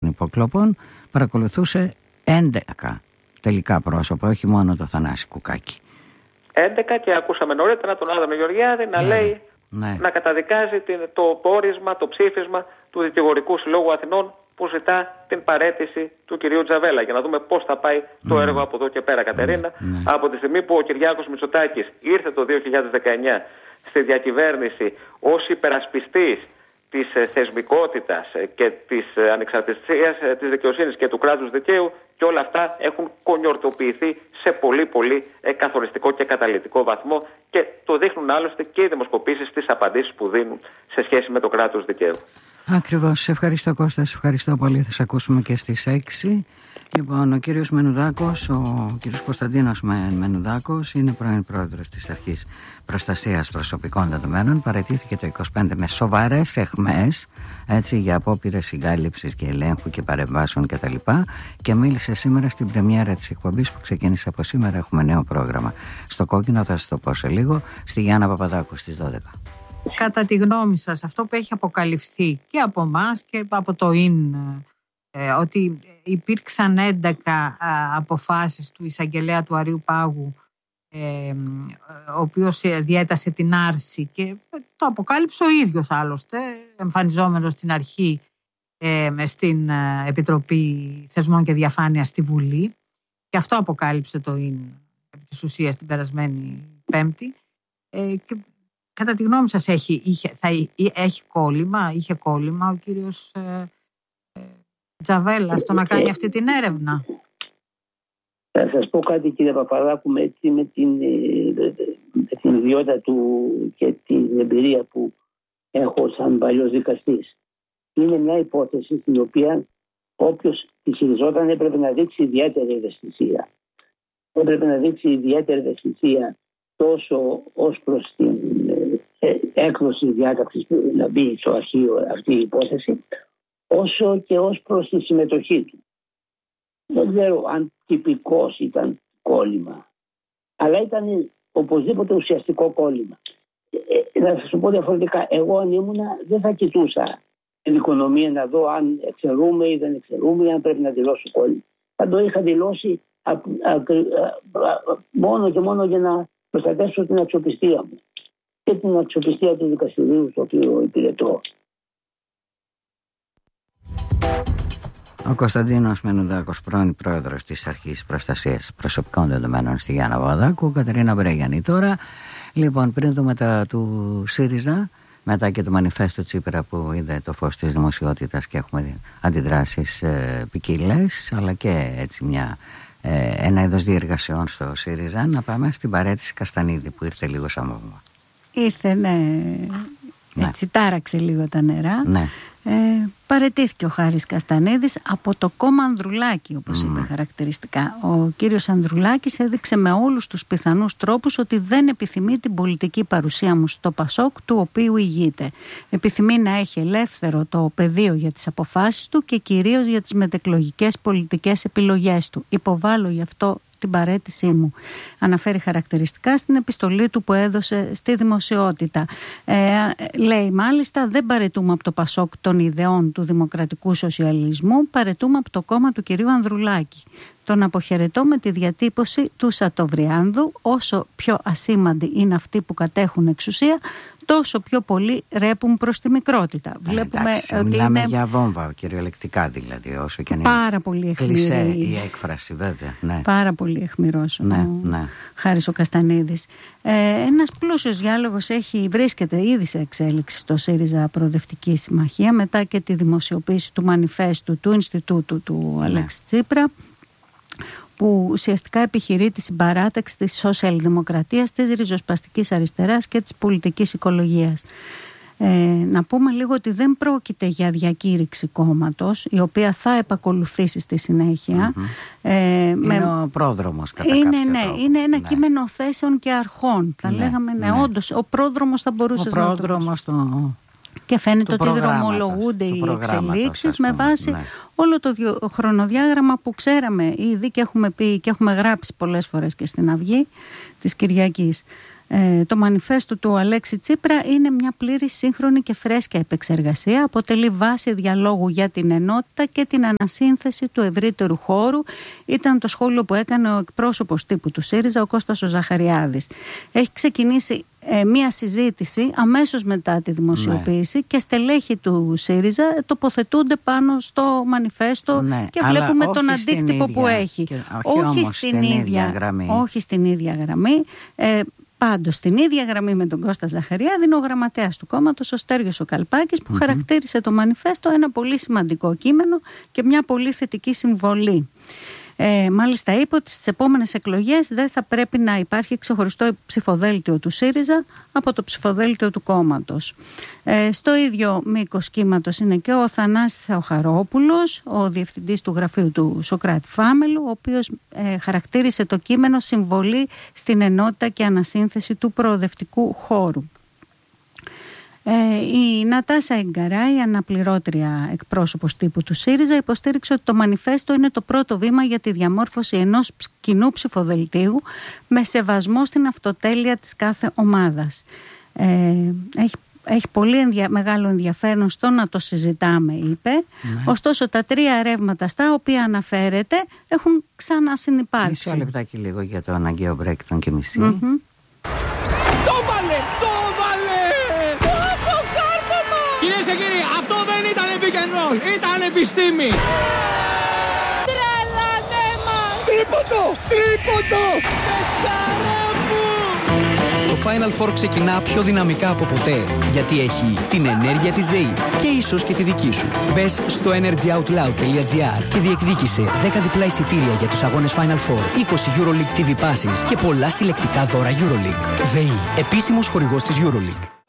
υποκλοπών παρακολουθούσε 11 τελικά πρόσωπα, όχι μόνο το Θανάση Κουκάκη. 11, και ακούσαμε νωρίτερα τον Άδωνο Γεωργιάδη να λέει, να καταδικάζει το πόρισμα, το ψήφισμα του Δικηγορικού Συλλόγου Αθηνών που ζητά την παραίτηση του κυρίου Τζαβέλα. Για να δούμε πώς θα πάει το έργο από εδώ και πέρα, Κατερίνα. Από τη στιγμή που ο Κυριάκος Μητσοτάκης ήρθε το 2019 στη διακυβέρνηση ως υπερασπιστής της θεσμικότητας και της ανεξαρτησίας της δικαιοσύνης και του κράτους δικαίου, και όλα αυτά έχουν κονιορτοποιηθεί σε πολύ πολύ καθοριστικό και καταλυτικό βαθμό, και το δείχνουν άλλωστε και οι δημοσκοπήσεις στις απαντήσεις που δίνουν σε σχέση με το κράτος δικαίου. Ακριβώς. Σε ευχαριστώ, Κώστα, σε ευχαριστώ πολύ. Θα σε ακούσουμε και στις 6. Λοιπόν, ο κύριος Μενουδάκος, ο κύριος Κωνσταντίνος Μενουδάκος, είναι πρώην πρόεδρος της Αρχής Προστασίας Προσωπικών Δεδομένων. Παραιτήθηκε το 25 με σοβαρές αιχμές, έτσι, για απόπειρες συγκάλυψης και ελέγχου και παρεμβάσεων κτλ. Και μίλησε σήμερα στην πρεμιέρα της εκπομπής που ξεκίνησε από σήμερα. Έχουμε νέο πρόγραμμα στο κόκκινο, θα σας το πω σε λίγο, στη Γιάννα Παπαδάκου στις 12. Κατά τη γνώμη σας, αυτό που έχει αποκαλυφθεί και από εμάς και από το ΙΝ, ότι υπήρξαν 11 αποφάσεις του εισαγγελέα του Αρείου Πάγου, ο οποίος διέτασε την άρση, και το αποκάλυψε ο ίδιος άλλωστε, εμφανιζόμενος στην αρχή στην Επιτροπή Θεσμών και Διαφάνειας στη Βουλή, και αυτό αποκάλυψε το ΙΝ επί της ουσίας την περασμένη Πέμπτη. Και κατά τη γνώμη σας είχε κόλλημα ο κύριος Τζαβέλα στο να κάνει αυτή την έρευνα? Θα σας πω κάτι, κύριε Παπαδάκου, με την ιδιότητα του και την εμπειρία που έχω σαν παλιός δικαστής. Είναι μια υπόθεση στην οποία όποιος τη χειριζόταν έπρεπε να δείξει ιδιαίτερη ευαισθησία. Έπρεπε να δείξει ιδιαίτερη ευαισθησία τόσο ως προς την έκδοση της διάταξης που να μπει στο αρχείο αυτή η υπόθεση, όσο και ως προς τη συμμετοχή του. Δεν ξέρω αν τυπικός ήταν κόλλημα, αλλά ήταν οπωσδήποτε ουσιαστικό κόλλημα. Να σας το πω διαφορετικά, εγώ αν ήμουνα δεν θα κοιτούσα την οικονομία να δω αν εξαιρούμε ή δεν εξαιρούμε, αν πρέπει να δηλώσω κόλλημα. Θα το είχα δηλώσει μόνο και μόνο για να προστατεύσω την αξιοπιστία μου και την αξιοπιστία του δικαστηρίου στο οποίο υπηρετώ. Ο Κωνσταντίνος Μενουδάκος, πρώην πρόεδρος της Αρχής Προστασίας Προσωπικών Δεδομένων στη Γιάννα Παπαδάκου. Κατερίνα Μπρέγιανη τώρα. Λοιπόν, πριν το μετά του ΣΥΡΙΖΑ, μετά και το μανιφέστο Τσίπρα που είδε το φως της δημοσιότητας και έχουμε αντιδράσεις ποικίλες, αλλά και έτσι ένα είδος διεργασιών στο ΣΥΡΙΖΑ, να πάμε στην παραίτηση Καστανίδη που ήρθε λίγο σαν βόμβα. Ήρθε, έτσι τάραξε λίγο τα νερά. Ναι. Παραιτήθηκε ο Χάρης Καστανίδης από το κόμμα Ανδρουλάκη, όπως είπε χαρακτηριστικά. Ο κύριος Ανδρουλάκης έδειξε με όλους τους πιθανούς τρόπους ότι δεν επιθυμεί την πολιτική παρουσία μου στο Πασόκ, του οποίου ηγείται. Επιθυμεί να έχει ελεύθερο το πεδίο για τις αποφάσεις του και κυρίως για τις μετεκλογικές πολιτικές επιλογές του. Υποβάλλω γι' αυτό την παραίτησή μου. Αναφέρει χαρακτηριστικά στην επιστολή του που έδωσε στη δημοσιότητα. Λέει μάλιστα, δεν παραιτούμε από το Πασόκ των ιδεών του δημοκρατικού σοσιαλισμού, παραιτούμε από το κόμμα του κυρίου Ανδρουλάκη. Τον αποχαιρετώ με τη διατύπωση του Σατοβριάνδου, όσο πιο ασήμαντοι είναι αυτοί που κατέχουν εξουσία, τόσο πιο πολύ ρέπουν προς τη μικρότητα. Βλέπουμε ότι μιλάμε για βόμβα, κυριολεκτικά δηλαδή, όσο και αν είναι πάρα πολύ αιχμηρή κλισέ η έκφραση, βέβαια. Ναι. Πάρα πολύ αιχμηρός Χάρης ο Καστανίδης. Ένας πλούσιος διάλογος βρίσκεται ήδη σε εξέλιξη στο ΣΥΡΙΖΑ Προοδευτική Συμμαχία, μετά και τη δημοσιοποίηση του μανιφέστου του Ινστιτούτου του Αλέξη Τσίπρα, που ουσιαστικά επιχειρεί τη συμπαράταξη της σοσιαλδημοκρατίας, της ριζοσπαστικής αριστεράς και της πολιτικής οικολογίας. Να πούμε λίγο ότι δεν πρόκειται για διακήρυξη κόμματος, η οποία θα επακολουθήσει στη συνέχεια. Είναι ο πρόδρομος κατά κάποιο τρόπο. Είναι ένα κείμενο θέσεων και αρχών. Θα λέγαμε, όντως, ο πρόδρομος θα μπορούσε να το... Και φαίνεται ότι δρομολογούνται οι εξελίξεις με βάση όλο το χρονοδιάγραμμα που ξέραμε ήδη και έχουμε πει και έχουμε γράψει πολλές φορές και στην Αυγή της Κυριακής. Το μανιφέστο του Αλέξη Τσίπρα είναι μια πλήρη, σύγχρονη και φρέσκια επεξεργασία. Αποτελεί βάση διαλόγου για την ενότητα και την ανασύνθεση του ευρύτερου χώρου. Ήταν το σχόλιο που έκανε ο εκπρόσωπος τύπου του ΣΥΡΙΖΑ, ο Κώστας ο Ζαχαριάδης. Έχει ξεκινήσει μία συζήτηση αμέσως μετά τη δημοσιοποίηση και στελέχη του ΣΥΡΙΖΑ τοποθετούνται πάνω στο μανιφέστο και βλέπουμε τον αντίκτυπο που έχει. Όχι στην ίδια γραμμή. Πάντως, στην ίδια γραμμή με τον Κώστα Ζαχαριάδη είναι ο γραμματέας του κόμματος, ο Στέργιος ο Καλπάκης, που χαρακτήρισε το μανιφέστο ένα πολύ σημαντικό κείμενο και μια πολύ θετική συμβολή. Μάλιστα είπε ότι στις επόμενες εκλογές δεν θα πρέπει να υπάρχει ξεχωριστό ψηφοδέλτιο του ΣΥΡΙΖΑ από το ψηφοδέλτιο του κόμματος. Στο ίδιο μήκος κύματος είναι και ο Θανάσης Θεοχαρόπουλος, ο διευθυντής του γραφείου του Σωκράτη Φάμελου, ο οποίος χαρακτήρισε το κείμενο συμβολή στην ενότητα και ανασύνθεση του προοδευτικού χώρου. Η Νατάσα Εγκαράη, αναπληρώτρια εκπρόσωπος τύπου του ΣΥΡΙΖΑ, υποστήριξε ότι το μανιφέστο είναι το πρώτο βήμα για τη διαμόρφωση ενός κοινού ψηφοδελτίου με σεβασμό στην αυτοτέλεια της κάθε ομάδας. Έχει πολύ μεγάλο ενδιαφέρον στο να το συζητάμε, είπε. Ωστόσο, τα 3 ρεύματα στα οποία αναφέρεται έχουν ξανασυνυπάρξει. Μισό λεπτάκι λίγο για το αναγκαίο break των και μισή. Το βάλε! Κυρίες και κύριοι, αυτό δεν ήταν pick and roll, ήταν επιστήμη. Τρελάνε μας! Τρίποντο! Παιχτάρα μου! Το Final Four ξεκινά πιο δυναμικά από ποτέ, γιατί έχει την ενέργεια της ΔΕΗ και ίσως και τη δική σου. Μπες στο energyoutloud.gr και διεκδίκησε 10 διπλά εισιτήρια για τους αγώνες Final Four, 20 EuroLeague TV passes και πολλά συλλεκτικά δώρα EuroLeague. ΔΕΗ, επίσημος χορηγός της EuroLeague.